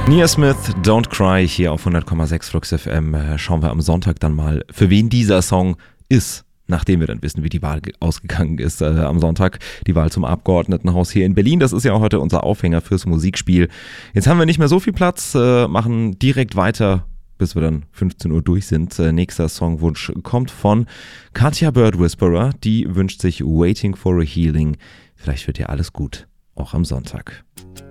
Nia Smith, Don't Cry, hier auf 100,6 Flux FM. Schauen wir am Sonntag dann mal, für wen dieser Song ist, nachdem wir dann wissen, wie die Wahl ausgegangen ist am Sonntag. Die Wahl zum Abgeordnetenhaus hier in Berlin, das ist ja heute unser Aufhänger fürs Musikspiel. Jetzt haben wir nicht mehr so viel Platz, machen direkt weiter, bis wir dann 15 Uhr durch sind. Nächster Songwunsch kommt von Katja Bird Whisperer, die wünscht sich Waiting for a Healing. Vielleicht wird ja alles gut, auch am Sonntag.